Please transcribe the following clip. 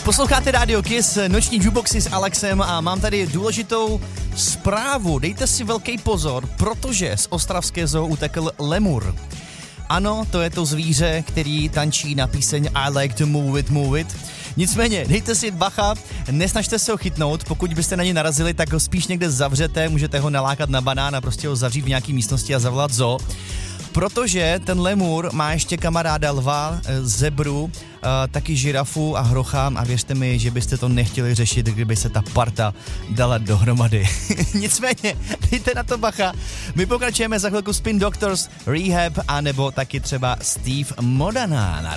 Posloucháte Radio Kiss, noční jukeboxy s Alexem a mám tady důležitou zprávu. Dejte si velký pozor, protože z ostravské zoo utekl lemur. Ano, to je to zvíře, který tančí na píseň I like to move it. Nicméně, dejte si bacha, nesnažte se ho chytnout, pokud byste na ně narazili, tak ho spíš někde zavřete, můžete ho nalákat na banán a prostě ho zavřít v nějaký místnosti a zavolat zoo. Protože ten lemur má ještě kamaráda lva, zebru, taky žirafu a hrocha a věřte mi, že byste to nechtěli řešit, kdyby se ta parta dala dohromady. Nicméně, dejte na to bacha. My pokračujeme za chvilku Spin Doctors, Rehab a nebo taky třeba Steve Modana.